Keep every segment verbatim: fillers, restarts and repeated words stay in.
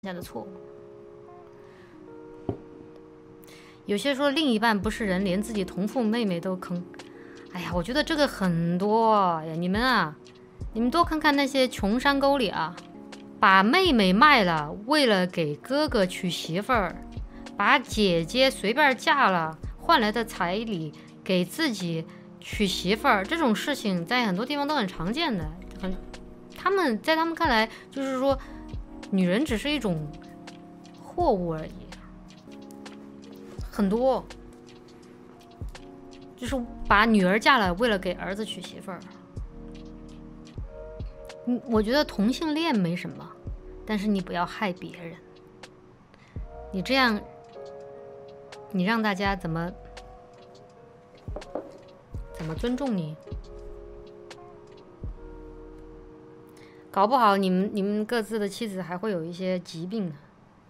下的错误。有些说另一半不是人，连自己同父妹妹都坑。哎呀，我觉得这个很多呀，你们啊，你们多看看那些穷山沟里啊，把妹妹卖了，为了给哥哥娶媳妇儿，把姐姐随便嫁了，换来的彩礼给自己娶媳妇儿，这种事情在很多地方都很常见的。很，他们在他们看来，就是说，女人只是一种货物而已。很多就是把女儿嫁了，为了给儿子娶媳妇儿。嗯，我觉得同性恋没什么，但是你不要害别人。你这样，你让大家怎么怎么尊重你？搞不好你们你们各自的妻子还会有一些疾病呢。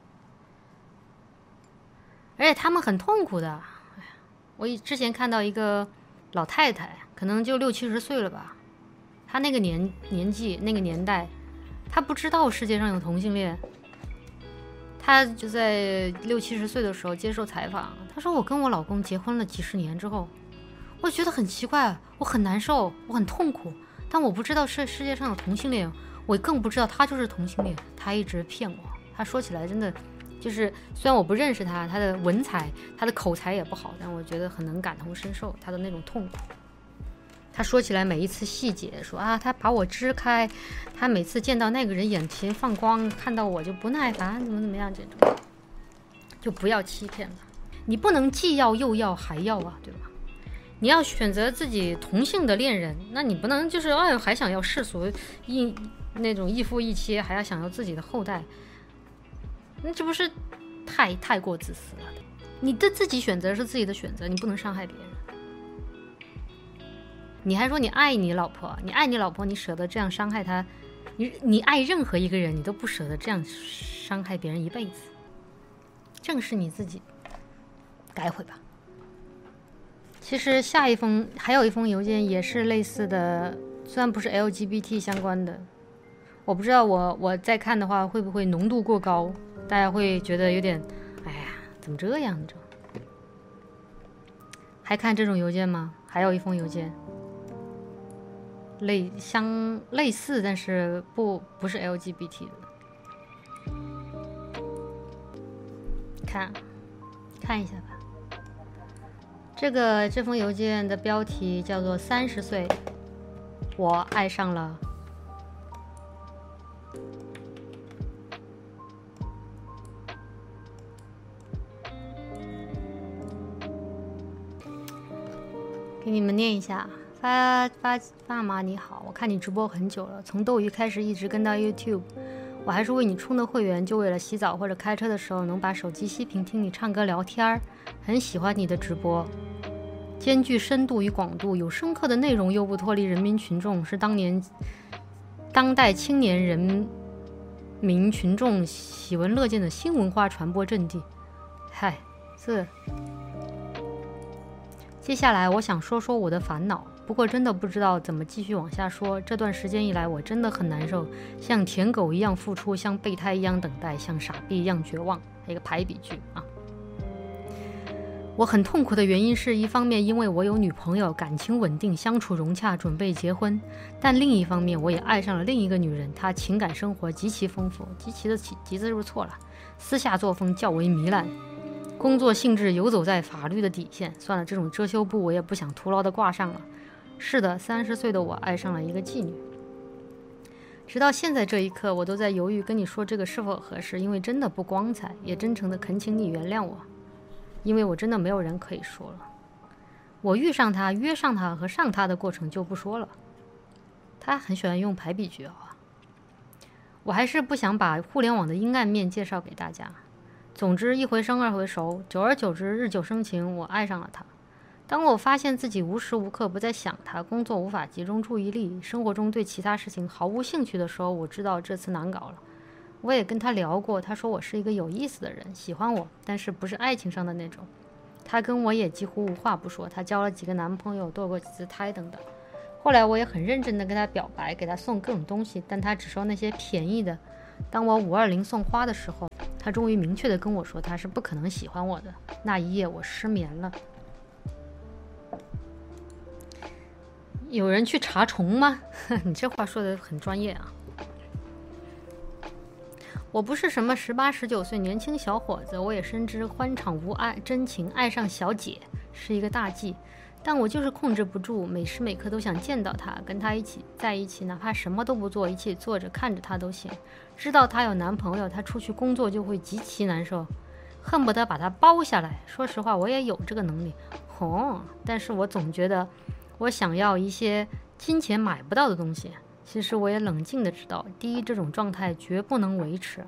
而且他们很痛苦的。我之前看到一个老太太，可能就六七十岁了吧，她那个年年纪那个年代，她不知道世界上有同性恋。她就在六七十岁的时候接受采访，她说：“我跟我老公结婚了几十年之后，我觉得很奇怪，我很难受，我很痛苦，但我不知道世世界上有同性恋，我更不知道他就是同性恋，他一直骗我。”她说起来真的。就是虽然我不认识他，他的文采他的口才也不好，但我觉得很能感同身受他的那种痛苦。他说起来每一次细节，说啊他把我支开，他每次见到那个人眼前放光，看到我就不耐烦，怎么怎么样，这种就不要欺骗了。你不能既要又要还要啊，对吧？你要选择自己同性的恋人，那你不能就是哎还想要世俗一那种一夫一妻，还要想要自己的后代，那这不是太太过自私了？你的自己选择是自己的选择，你不能伤害别人。你还说你爱你老婆，你爱你老婆，你舍得这样伤害她？你你爱任何一个人，你都不舍得这样伤害别人一辈子。正是你自己改悔吧。其实下一封还有一封邮件也是类似的，虽然不是 L G B T 相关的，我不知道我我再看的话会不会浓度过高。大家会觉得有点，哎呀，怎么这样？这还看这种邮件吗？还有一封邮件，类相类似，但是不不是 L G B T 的。看，看一下吧。这个这封邮件的标题叫做“三十岁，我爱上了”。给你们念一下。发发爸妈你好，我看你直播很久了，从斗鱼开始一直跟到 YouTube， 我还是为你充的会员，就为了洗澡或者开车的时候能把手机熄屏听你唱歌聊天，很喜欢你的直播，兼具深度与广度，有深刻的内容又不脱离人民群众，是当年当代青年人民群众喜闻乐见的新文化传播阵地。嗨，这接下来我想说说我的烦恼，不过真的不知道怎么继续往下说。这段时间以来我真的很难受，像舔狗一样付出，像备胎一样等待，像傻逼一样绝望。一个排比句啊。我很痛苦的原因是，一方面因为我有女朋友，感情稳定，相处融洽，准备结婚，但另一方面我也爱上了另一个女人，她情感生活极其丰富，极其的极字是不是错了？私下作风较为糜烂，工作性质游走在法律的底线。算了，这种遮羞布我也不想徒劳的挂上了。是的，三十岁的我爱上了一个妓女。直到现在这一刻，我都在犹豫跟你说这个是否合适，因为真的不光彩，也真诚的恳请你原谅我，因为我真的没有人可以说了。我遇上他、约上他和上他的过程就不说了。他很喜欢用排比句啊。我还是不想把互联网的阴暗面介绍给大家。总之，一回生二回熟，久而久之，日久生情，我爱上了他。当我发现自己无时无刻不在想他，工作无法集中注意力，生活中对其他事情毫无兴趣的时候，我知道这次难搞了。我也跟他聊过，他说我是一个有意思的人，喜欢我，但是不是爱情上的那种。他跟我也几乎无话不说，他交了几个男朋友，堕过几次胎等等。后来我也很认真的跟他表白，给他送各种东西，但他只收那些便宜的， 当我五二零送花的时候，他终于明确的跟我说他是不可能喜欢我的。那一夜我失眠了。有人去查重吗？你这话说的很专业啊。我不是什么十八十九岁年轻小伙子，我也深知欢场无爱真情，爱上小姐是一个大忌，但我就是控制不住，每时每刻都想见到她，跟她一起在一起，哪怕什么都不做，一起坐着看着她都行。知道她有男朋友，她出去工作就会极其难受，恨不得把她包下来。说实话，我也有这个能力，哦，但是我总觉得我想要一些金钱买不到的东西。其实我也冷静的知道，第一，这种状态绝不能维持，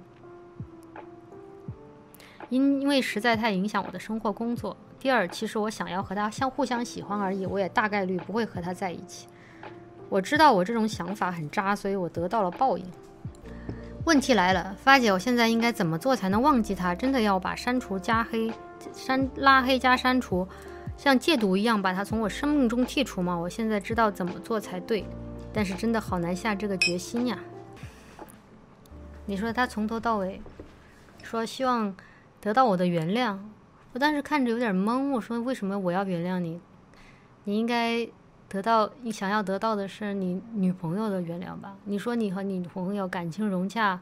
因因为实在太影响我的生活工作。第二，其实我想要和他相互相喜欢而已，我也大概率不会和他在一起。我知道我这种想法很渣，所以我得到了报应。问题来了，发姐，我现在应该怎么做才能忘记他？真的要把删除加黑、删拉黑加删除，像戒毒一样把他从我生命中剔除吗？我现在知道怎么做才对。但是真的好难下这个决心呀。你说他从头到尾说希望得到我的原谅，我当时看着有点懵，我说为什么我要原谅你？你应该得到你想要得到的是你女朋友的原谅吧？你说你和你女朋友感情融洽，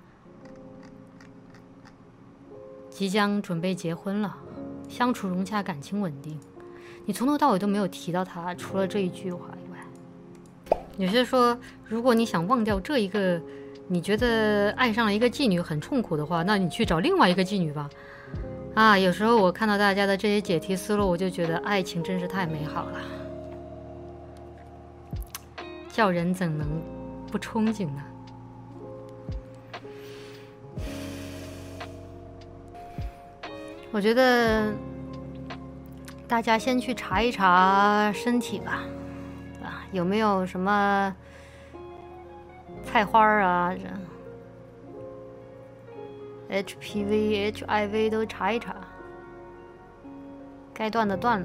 即将准备结婚了，相处融洽，感情稳定，你从头到尾都没有提到他，除了这一句话以外。有些说，如果你想忘掉这一个，你觉得爱上了一个妓女很痛苦的话，那你去找另外一个妓女吧。啊，有时候我看到大家的这些解题思路，我就觉得爱情真是太美好了，叫人怎能不憧憬呢？我觉得大家先去查一查身体吧。有没有什么菜花啊 H P V H I V 都查一查，该断的断了。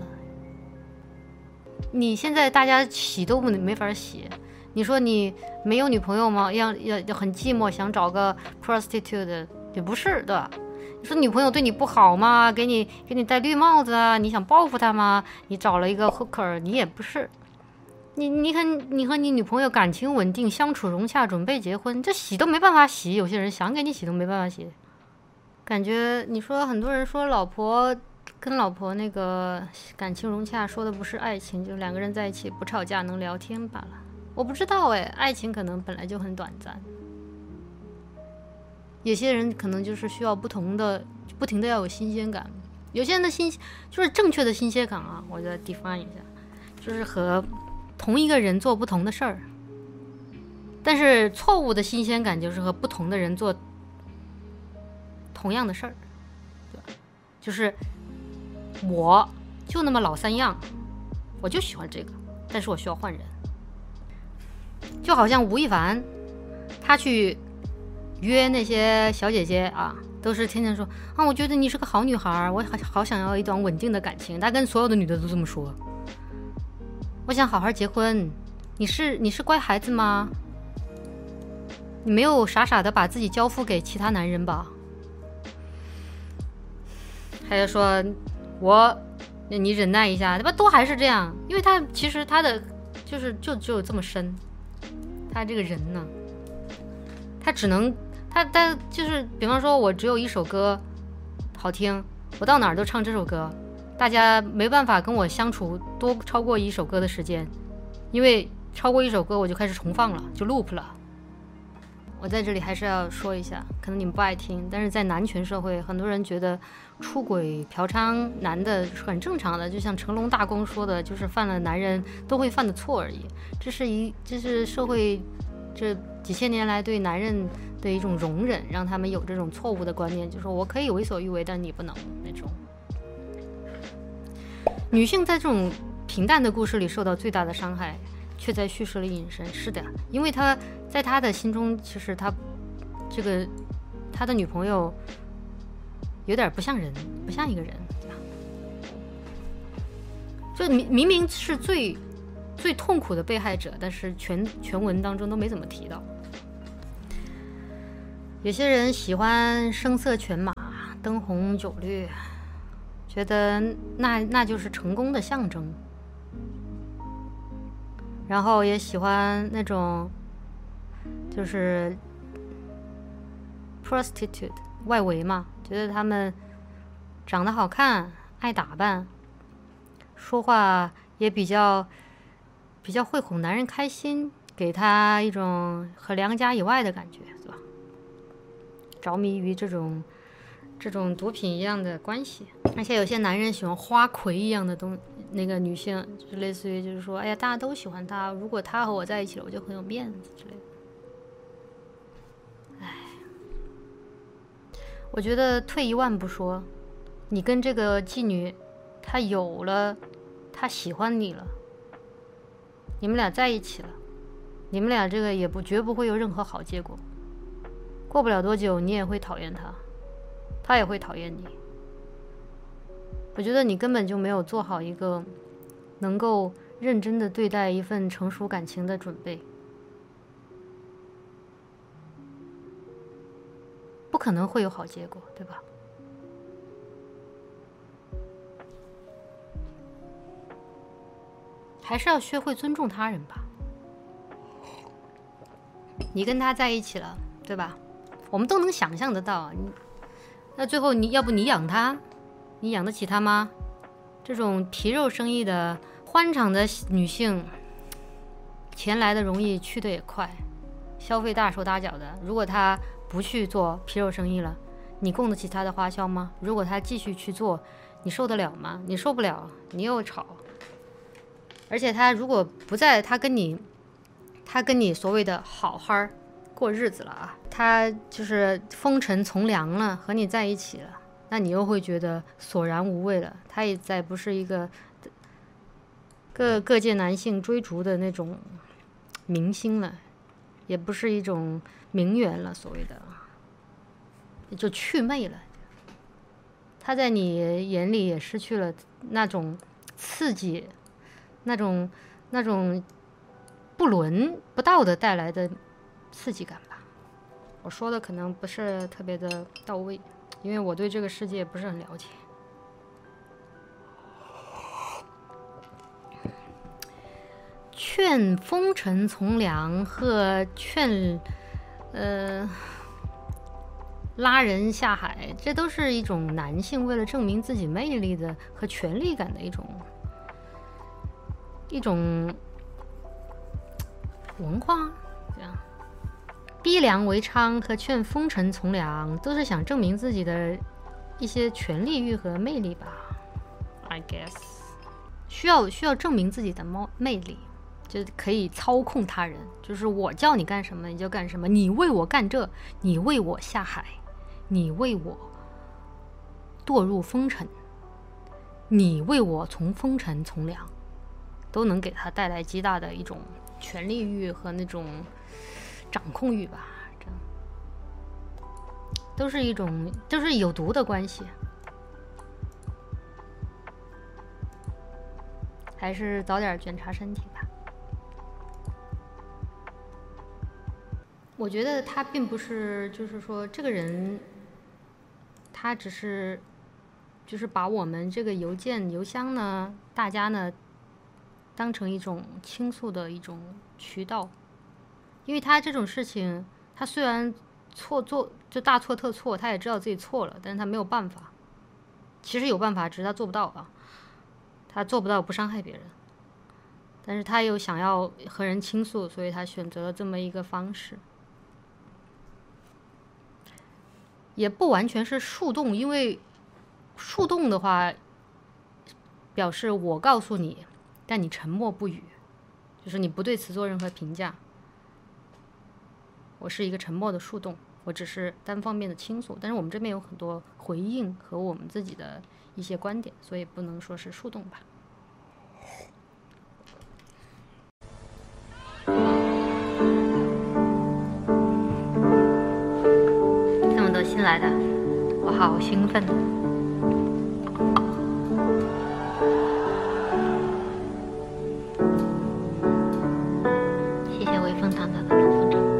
你现在大家洗都没法洗，你说你没有女朋友吗？要要很寂寞，想找个 prostitute 也不是，对吧？你说女朋友对你不好吗？给你给你戴绿帽子啊？你想报复她吗？你找了一个 hooker， 你也不是。你你看，你和你女朋友感情稳定，相处融洽，准备结婚，这洗都没办法洗。有些人想给你洗都没办法洗。感觉你说很多人说老婆跟老婆那个感情融洽，说的不是爱情，就两个人在一起不吵架能聊天罢了。我不知道哎，爱情可能本来就很短暂。有些人可能就是需要不同的，不停的要有新鲜感。有些人的新就是正确的新鲜感啊，我再 define 一下，就是和同一个人做不同的事儿，但是错误的新鲜感就是和不同的人做同样的事儿，对吧？就是我就那么老三样，我就喜欢这个，但是我需要换人。就好像吴亦凡，他去约那些小姐姐啊，都是天天说啊，我觉得你是个好女孩，我好想要一段稳定的感情。他跟所有的女的都这么说。我想好好结婚，你是你是乖孩子吗？你没有傻傻的把自己交付给其他男人吧？还有说，我，你忍耐一下，对吧？都还是这样，因为他其实他的就是就只有这么深，他这个人呢，他只能他他就是，比方说我只有一首歌好听，我到哪儿都唱这首歌。大家没办法跟我相处多超过一首歌的时间，因为超过一首歌我就开始重放了，就 loop 了。我在这里还是要说一下，可能你们不爱听，但是在男权社会，很多人觉得出轨嫖娼男的是很正常的，就像成龙大公说的，就是犯了男人都会犯的错而已。这是一这是社会这几千年来对男人的一种容忍，让他们有这种错误的观念，就是说我可以为所欲为，但你不能那种。女性在这种平淡的故事里受到最大的伤害，却在叙事里隐身。是的，因为他在他的心中，其实他这个他的女朋友有点不像人，不像一个人，对吧？就明明明是最最痛苦的被害者，但是全全文当中都没怎么提到。 有些人喜欢声色犬马、灯红酒绿，觉得那那就是成功的象征。然后也喜欢那种就是 prostitute 外围嘛，觉得他们长得好看，爱打扮，说话也比较比较会哄男人开心，给他一种和良家以外的感觉，是吧？着迷于这种这种毒品一样的关系。而且有些男人喜欢花魁一样的东那个女性，就类似于就是说，哎呀，大家都喜欢她，如果她和我在一起了，我就很有面子之类的。哎，我觉得退一万步说，你跟这个妓女，她有了，她喜欢你了，你们俩在一起了，你们俩这个也不绝不会有任何好结果。过不了多久，你也会讨厌他，他也会讨厌你。我觉得你根本就没有做好一个能够认真的对待一份成熟感情的准备，不可能会有好结果，对吧？还是要学会尊重他人吧。你跟他在一起了，对吧？我们都能想象得到，你那最后你要不你养他，你养得起他吗？这种皮肉生意的欢场的女性，钱来的容易，去的也快，消费大手大脚的。如果她不去做皮肉生意了，你供得起她的花销吗？如果她继续去做，你受得了吗？你受不了，你又吵。而且她如果不在，她跟你，她跟你所谓的好好过日子了啊，她就是风尘从良了，和你在一起了，那你又会觉得索然无味了。她也再不是一个各各界男性追逐的那种明星了，也不是一种名媛了，所谓的也就祛魅了。她在你眼里也失去了那种刺激，那种那种不伦不道德带来的刺激感吧。我说的可能不是特别的到位，因为我对这个世界不是很了解。劝风尘从良和劝呃拉人下海，这都是一种男性为了证明自己魅力的和权力感的一种一种文化。这样逼良为娼和劝风尘从良都是想证明自己的一些权力欲和魅力吧。 I guess 需要需要证明自己的魅力，就可以操控他人，就是我叫你干什么你就干什么，你为我干这，你为我下海，你为我堕入风尘，你为我从风尘从良，都能给他带来极大的一种权力欲和那种掌控欲吧。这样都是一种都是有毒的关系，还是早点检查身体吧。我觉得他并不是就是说这个人他只是就是把我们这个邮件邮箱呢，大家呢当成一种倾诉的一种渠道。因为他这种事情，他虽然错做就大错特错，他也知道自己错了，但是他没有办法。其实有办法，只是他做不到啊。他做不到不伤害别人，但是他又想要和人倾诉，所以他选择了这么一个方式。也不完全是树洞，因为树洞的话表示我告诉你，但你沉默不语，就是你不对此做任何评价。我是一个沉默的树洞，我只是单方面的倾诉，但是我们这边有很多回应和我们自己的一些观点，所以不能说是树洞吧。这么多新来的，我好兴奋。